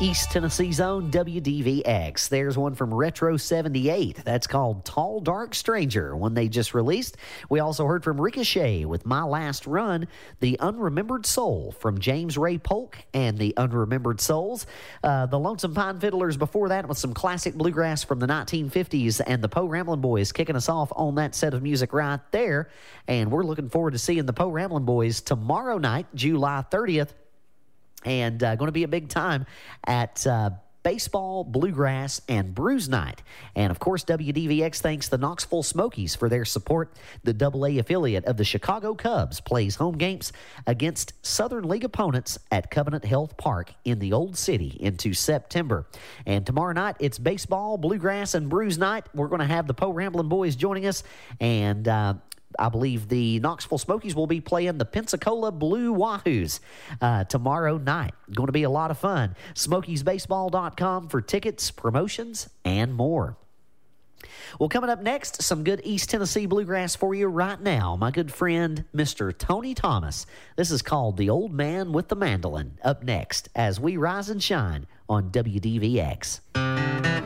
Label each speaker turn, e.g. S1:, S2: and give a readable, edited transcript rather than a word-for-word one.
S1: East Tennessee's own WDVX. There's one from Retro 78. That's called Tall Dark Stranger, one they just released. We also heard from Ricochet with My Last Run, The Unremembered Soul from James Ray Polk and The Unremembered Souls. The Lonesome Pine Fiddlers before that with some classic bluegrass from the 1950s, and the Poe Ramblin' Boys kicking us off on that set of music right there. And we're looking forward to seeing the Poe Ramblin' Boys tomorrow night, July 30th. And going to be a big time at Baseball, Bluegrass, and Brews Night. And, of course, WDVX thanks the Knoxville Smokies for their support. The AA affiliate of the Chicago Cubs plays home games against Southern League opponents at Covenant Health Park in the Old City into September. And tomorrow night, it's Baseball, Bluegrass, and Brews Night. We're going to have the Poe Ramblin' Boys joining us, and I believe the Knoxville Smokies will be playing the Pensacola Blue Wahoos tomorrow night. Going to be a lot of fun. SmokiesBaseball.com for tickets, promotions, and more. Well, coming up next, some good East Tennessee bluegrass for you right now. My good friend, Mr. Tony Thomas. This is called The Old Man with the Mandolin. Up next, as we rise and shine on WDVX.